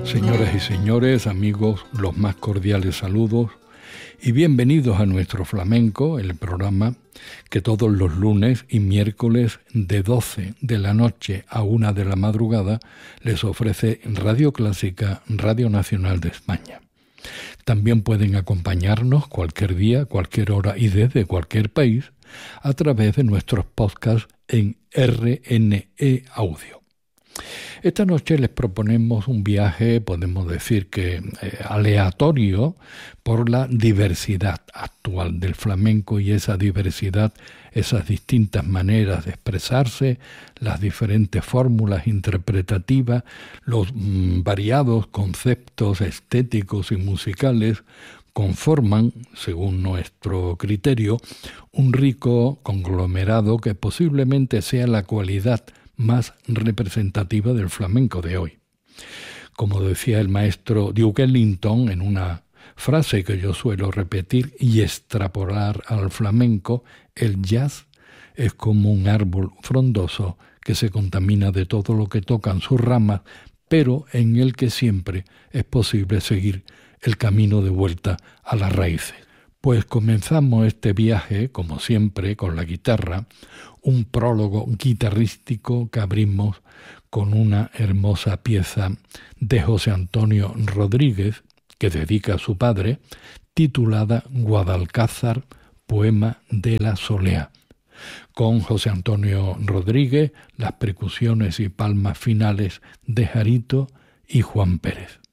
Señoras y señores, amigos, los más cordiales saludos y bienvenidos a Nuestro Flamenco, el programa que todos los lunes y miércoles de 12 de la noche a 1 de la madrugada les ofrece Radio Clásica, Radio Nacional de España. También pueden acompañarnos cualquier día, cualquier hora y desde cualquier país a través de nuestros podcasts en RNE Audio. Esta noche les proponemos un viaje, podemos decir que aleatorio, por la diversidad actual del flamenco y esa diversidad, esas distintas maneras de expresarse, las diferentes fórmulas interpretativas, los variados conceptos estéticos y musicales conforman, según nuestro criterio, un rico conglomerado que posiblemente sea la cualidad más representativa del flamenco de hoy. Como decía el maestro Duke Ellington en una frase que yo suelo repetir y extrapolar al flamenco, el jazz es como un árbol frondoso que se contamina de todo lo que tocan sus ramas, pero en el que siempre es posible seguir el camino de vuelta a las raíces. Pues comenzamos este viaje, como siempre, con la guitarra, un prólogo guitarrístico que abrimos con una hermosa pieza de José Antonio Rodríguez, que dedica a su padre, titulada Guadalcázar, poema de la Solea. Con José Antonio Rodríguez, las percusiones y palmas finales de Jarito y Juan Pérez.